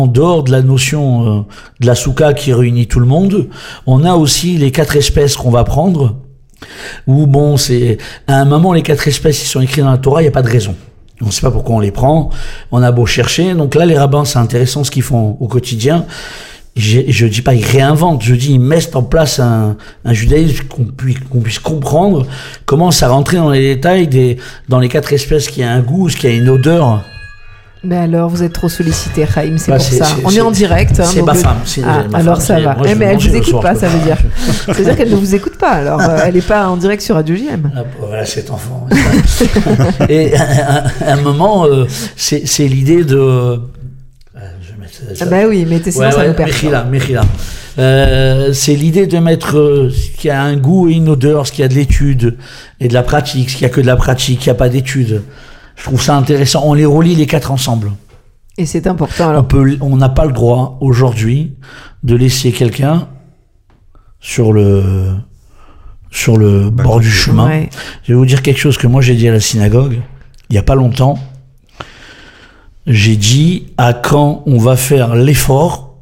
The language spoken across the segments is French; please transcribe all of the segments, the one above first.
En dehors de la notion de la souka qui réunit tout le monde, on a aussi les 4 espèces qu'on va prendre, où bon, c'est, à un moment, les 4 espèces, ils sont écrits dans la Torah, il n'y a pas de raison. On ne sait pas pourquoi on les prend, on a beau chercher. Donc là, les rabbins, c'est intéressant ce qu'ils font au quotidien. Je dis pas ils réinventent, je dis ils mettent en place un judaïsme qu'on puisse comprendre, commence à rentrer dans les détails dans les 4 espèces qui a un goût, ce qui a une odeur. Mais alors, vous êtes trop sollicité, Chaim, c'est pour ça. On est en direct. Hein, c'est ma femme. Alors ça va. Moi, mais elle vous écoute pas, ça veut dire. C'est-à-dire qu'elle ne vous écoute pas. Alors, elle n'est pas en direct sur Radio JM. Voilà, cet enfant. Et à un moment, c'est l'idée de... bah oui, mais sinon ça nous perd. Mechila. C'est l'idée de mettre ce qui a un goût et une odeur, ce qui a de l'étude et de la pratique, ce qui a que de la pratique, il n'y a pas d'étude. Je trouve ça intéressant. On les relie les 4 ensemble. Et c'est important. Alors. On n'a pas le droit aujourd'hui de laisser quelqu'un sur le bord du chemin. Ouais. Je vais vous dire quelque chose que moi j'ai dit à la synagogue il y a pas longtemps. J'ai dit à quand on va faire l'effort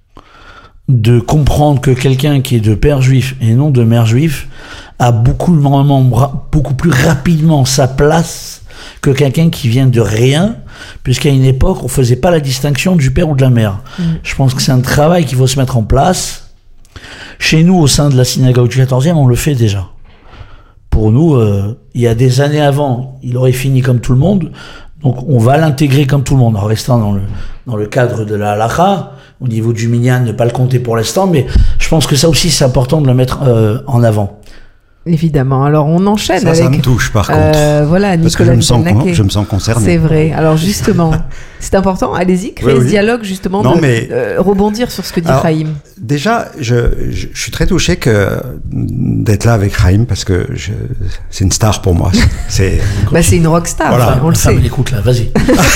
de comprendre que quelqu'un qui est de père juif et non de mère juif a beaucoup plus rapidement sa place que quelqu'un qui vient de rien, puisqu'à une époque, on faisait pas la distinction du père ou de la mère. Je pense que c'est un travail qu'il faut se mettre en place. Chez nous, au sein de la synagogue du 14e, on le fait déjà. Pour nous, il y a des années avant, il aurait fini comme tout le monde, donc on va l'intégrer comme tout le monde, en restant dans le cadre de la halakha, au niveau du minyan, ne pas le compter pour l'instant, mais je pense que ça aussi, c'est important de le mettre en avant. Évidemment. Alors, on enchaîne avec... Ça me touche, par contre. Voilà, parce Nicolas que je me sens concerné. C'est vrai. Alors, justement, c'est important. Allez-y, créez ce dialogue, justement, rebondir sur ce que dit Chaim. Déjà, je suis très touché d'être là avec Chaim, parce que c'est une star pour moi. C'est une rockstar, voilà. On le sait. Écoute, là, vas-y.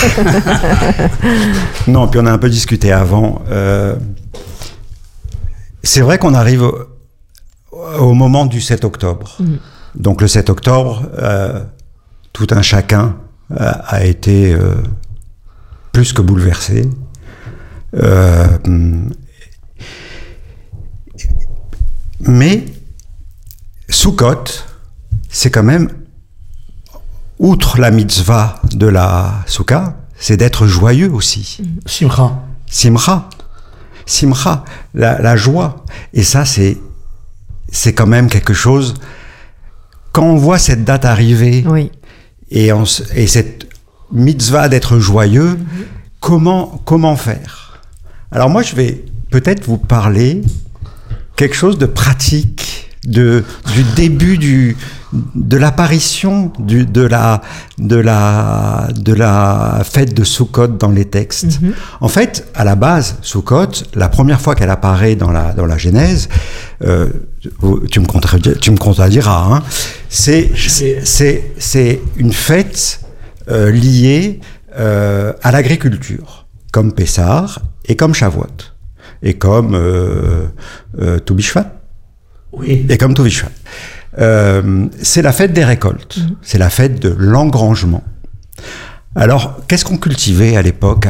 Non, puis on a un peu discuté avant. C'est vrai qu'on arrive au moment du 7 octobre. Donc le 7 octobre, tout un chacun a été plus que bouleversé. Mais Sukkot, c'est quand même, outre la mitzvah de la Souka, c'est d'être joyeux aussi. Simcha, la joie. Et ça, c'est quand même quelque chose, quand on voit cette date arriver, et cette mitzvah d'être joyeux, comment faire? Alors moi, je vais peut-être vous parler quelque chose de pratique, du début de l'apparition de la fête de Sukkot dans les textes. En fait, à la base, Sukkot, la première fois qu'elle apparaît dans la Genèse, tu me contrediras, hein, c'est une fête liée à l'agriculture, comme Pessah et comme Shavuot, et comme Tu B'Shvat. Oui. Et comme Tu B'Shvat. C'est la fête des récoltes, c'est la fête de l'engrangement. Alors, qu'est-ce qu'on cultivait à l'époque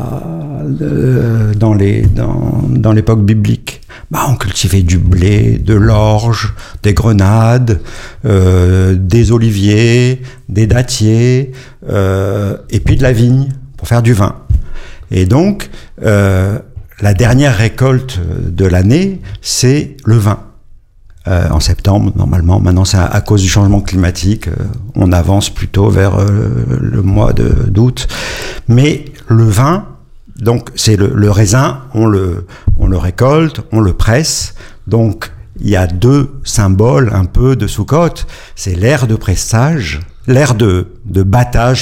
dans l'époque biblique? On cultivait du blé, de l'orge, des grenades, des oliviers, des dattiers, et puis de la vigne pour faire du vin. Et donc, la dernière récolte de l'année, c'est le vin. En septembre, normalement. Maintenant, c'est à cause du changement climatique. On avance plutôt vers le mois d'août. Mais le vin, donc c'est le raisin, on le récolte, on le presse. Donc, il y a 2 symboles un peu de Sukkot. C'est l'ère de pressage, l'ère de battage,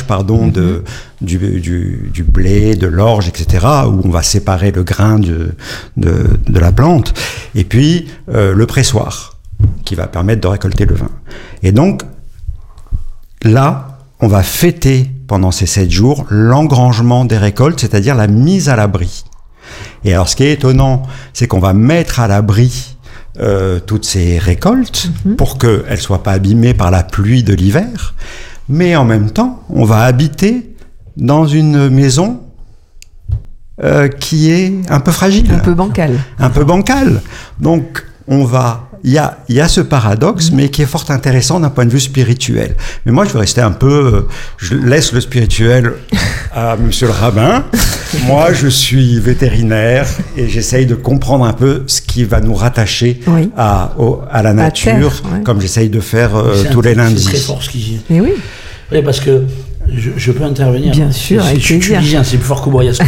du blé, de l'orge, etc., où on va séparer le grain de la plante. Et puis, le pressoir, qui va permettre de récolter le vin. Et donc, là, on va fêter pendant ces 7 jours l'engrangement des récoltes, c'est-à-dire la mise à l'abri. Et alors, ce qui est étonnant, c'est qu'on va mettre à l'abri toutes ces récoltes pour qu'elles ne soient pas abîmées par la pluie de l'hiver, mais en même temps, on va habiter dans une maison qui est un peu fragile. Un peu bancal. Un peu bancal. Donc, il y a ce paradoxe, mais qui est fort intéressant d'un point de vue spirituel. Mais moi, je vais rester un peu... je laisse le spirituel à monsieur le rabbin. Moi, je suis vétérinaire et j'essaye de comprendre un peu ce qui va nous rattacher à la nature, comme j'essaye de faire tous les lundis. C'est très fort ce qu'il dit. Mais oui. Oui, parce que je peux intervenir. Bien sûr, avec plaisir. Je suis c'est plus fort que Boyas.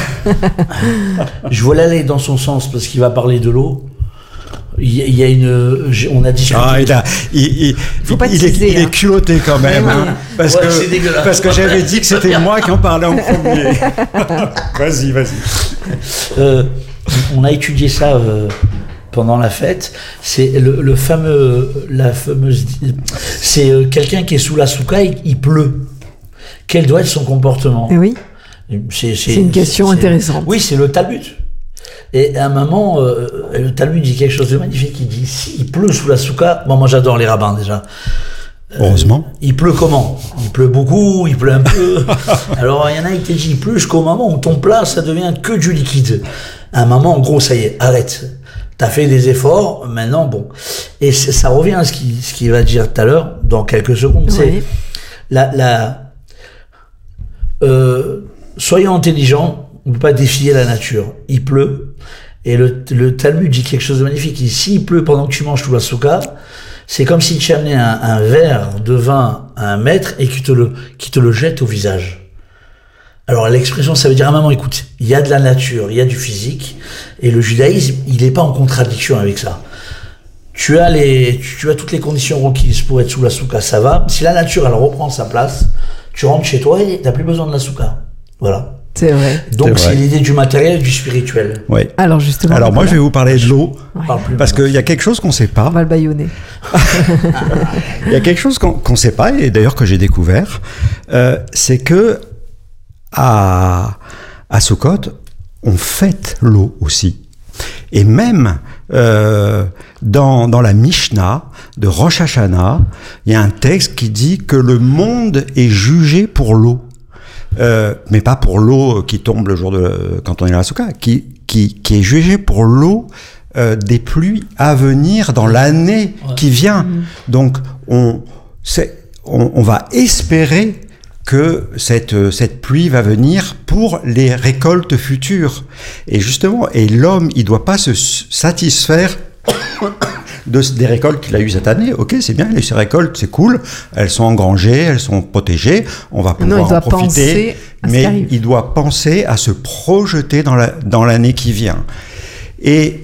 Je veux l'aller dans son sens parce qu'il va parler de l'eau. Il y a on a discuté. Il est culotté quand même, parce que j'avais dit que c'était moi qui en parlais en premier. Vas-y. On a étudié ça pendant la fête. C'est la fameuse. C'est quelqu'un qui est sous la souka, il pleut. Quel doit être son comportement? Oui. C'est une question intéressante. Oui, c'est le Talmud. Et à un moment, le Talmud dit quelque chose de magnifique. Il dit, s'il pleut sous la souka, moi j'adore les rabbins déjà. Heureusement. Il pleut comment? Il pleut beaucoup, il pleut un peu. Alors il y en a qui te disent, il pleut jusqu'au moment où ton plat, ça devient que du liquide. À un moment, en gros, ça y est, arrête. T'as fait des efforts, maintenant, bon. Et ça revient à ce qu'il va dire tout à l'heure, dans quelques secondes. Oui. C'est soyons intelligents. On ne peut pas défier la nature. Il pleut. Et le Talmud dit quelque chose de magnifique. Il dit, s'il pleut pendant que tu manges tout la souka, c'est comme si tu amenais un verre de vin à un maître et qui te le jette au visage. Alors l'expression, ça veut dire, à un moment, écoute, il y a de la nature, il y a du physique, et le judaïsme, il n'est pas en contradiction avec ça. Tu as toutes les conditions requises pour être sous la souka, ça va. Si la nature, elle reprend sa place, tu rentres chez toi et tu n'as plus besoin de la souka. Voilà. C'est vrai. Donc c'est l'idée du matériel et du spirituel. Oui. Alors justement. Alors moi je vais vous parler de l'eau, parce qu'il y a quelque chose qu'on ne sait pas. On va le bâillonner. Il y a quelque chose qu'on ne sait pas, et d'ailleurs que j'ai découvert, c'est que à Sukkot, on fête l'eau aussi. Et même dans la Mishnah de Rosh Hashanah, il y a un texte qui dit que le monde est jugé pour l'eau. Mais pas pour l'eau qui tombe le jour quand on est à la souka, qui est jugée pour l'eau des pluies à venir dans l'année qui vient. Donc on va espérer que cette pluie va venir pour les récoltes futures. Et justement, l'homme, il doit pas se satisfaire des récoltes qu'il a eues cette année. Ok, c'est bien, ces récoltes, c'est cool, elles sont engrangées, elles sont protégées, on va pouvoir en profiter, mais il doit penser à se projeter dans l'année qui vient. Et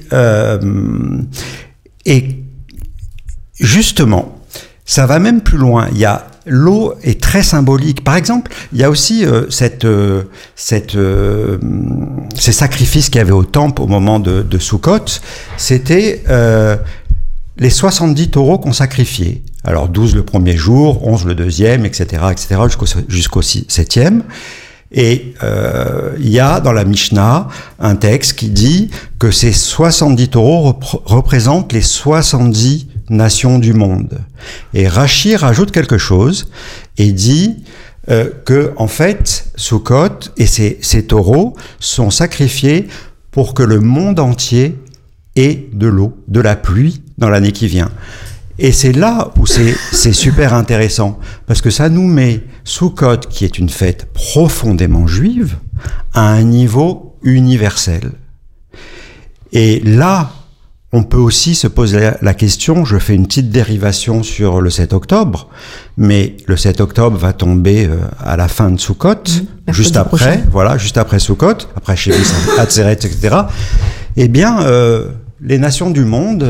justement, ça va même plus loin. L'eau est très symbolique. Par exemple, il y a aussi ces sacrifices qu'il y avait au temple au moment de Sukkot. C'était les 70 taureaux qu'on sacrifiait. Alors 12 le premier jour, 11 le deuxième, etc., jusqu'au 7e. Et il y a dans la Mishnah un texte qui dit que ces 70 taureaux représentent les 70 nations du monde. Et Rashi rajoute quelque chose et dit que en fait, Sukkot et ces taureaux sont sacrifiés pour que le monde entier ait de l'eau, de la pluie dans l'année qui vient. Et c'est là où c'est super intéressant, parce que ça nous met Sukkot, qui est une fête profondément juive, à un niveau universel. Et là, on peut aussi se poser la question, je fais une petite dérivation sur le 7 octobre, mais le 7 octobre va tomber à la fin de Sukkot, juste après Sukkot, après Shevis, Atzeret, etc. Eh bien, les nations du monde,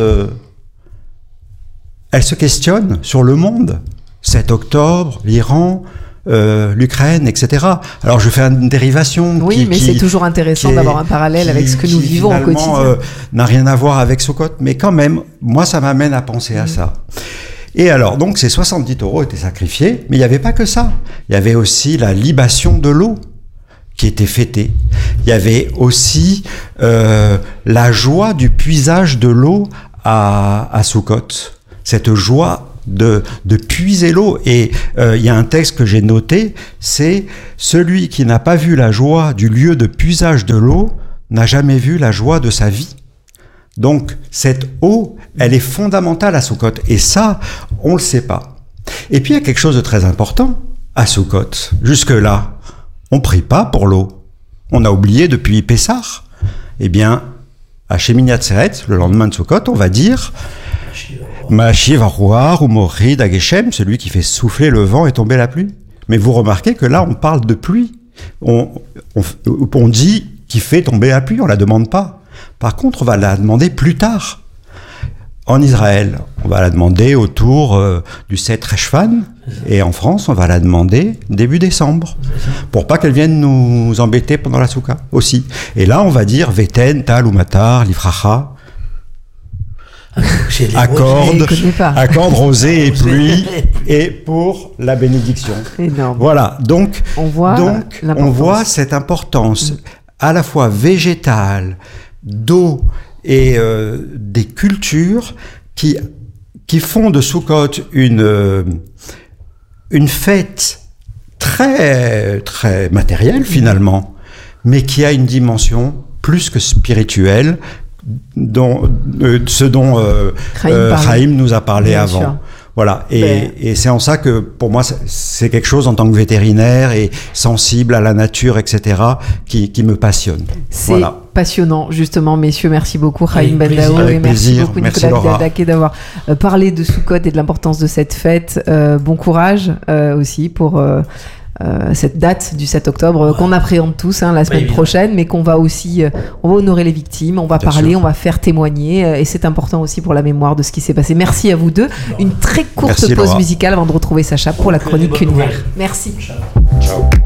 elles se questionnent sur le monde. 7 octobre, l'Iran, l'Ukraine, etc. Alors je fais une dérivation. Oui, mais c'est toujours intéressant d'avoir un parallèle avec ce que nous vivons au quotidien. N'a rien à voir avec Sukkot, mais quand même, moi ça m'amène à penser à ça. Et alors, donc ces 70 taureaux étaient sacrifiés, mais il n'y avait pas que ça. Il y avait aussi la libation de l'eau qui était fêtée. Il y avait aussi la joie du puisage de l'eau à Sukkot. Cette joie de puiser l'eau. Et il y a un texte que j'ai noté, c'est « Celui qui n'a pas vu la joie du lieu de puisage de l'eau n'a jamais vu la joie de sa vie ». Donc, cette eau, elle est fondamentale à Soukhot. Et ça, on le sait pas. Et puis, il y a quelque chose de très important à Soukhot. Jusque-là, on prie pas pour l'eau. On a oublié depuis Pessah. Eh bien, à Shemini Atzeret, le lendemain de Soukhot, on va dire Ma'ashiv haruach umorid hageshem, celui qui fait souffler le vent et tomber la pluie. Mais vous remarquez que là, on parle de pluie. On dit qui fait tomber la pluie, on la demande pas. Par contre, on va la demander plus tard. En Israël, on va la demander autour du 7 Reshvan, et en France, on va la demander début décembre, pour pas qu'elle vienne nous embêter pendant la Souka aussi. Et là, on va dire Veten, Tal ou Matar, Lifracha, accorde, rosée et pluie, et pour la bénédiction. Énorme. Voilà, donc on voit cette importance à la fois végétale, d'eau et des cultures qui font de Soukhot une fête très, très matérielle finalement, mais qui a une dimension plus que spirituelle, ce dont Chaim nous a parlé bien avant. Sûr. Voilà, et c'est en ça que pour moi c'est quelque chose en tant que vétérinaire et sensible à la nature, etc., qui me passionne. C'est passionnant, justement, messieurs. Merci beaucoup, Chaim Ben Dao, et merci beaucoup, Nicolas Daquet, d'avoir parlé de Soukhot et de l'importance de cette fête. Bon courage aussi pour cette date du 7 octobre qu'on appréhende tous la semaine prochaine, mais qu'on va aussi on va honorer les victimes, on va parler, on va faire témoigner, et c'est important aussi pour la mémoire de ce qui s'est passé. Merci à vous deux. Une très courte pause musicale avant de retrouver Sacha pour la chronique culinaire. Merci. Ciao.